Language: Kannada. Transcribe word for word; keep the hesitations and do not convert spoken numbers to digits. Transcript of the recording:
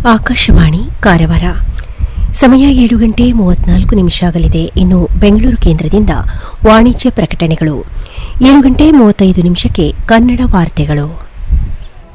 ಆಕಾಶವಾಣಿ ಕಾರವಾರ. ಸಮಯ ಏಳು ಗಂಟೆ ಮೂವತ್ನಾಲ್ಕು ನಿಮಿಷ ಆಗಲಿದೆ. ಇನ್ನು ಬೆಂಗಳೂರು ಕೇಂದ್ರದಿಂದ ವಾಣಿಜ್ಯ ಪ್ರಕಟಣೆಗಳು. ಏಳು ಗಂಟೆ ಮೂವತ್ತೈದು ನಿಮಿಷಕ್ಕೆ ಕನ್ನಡ ವಾರ್ತೆಗಳು.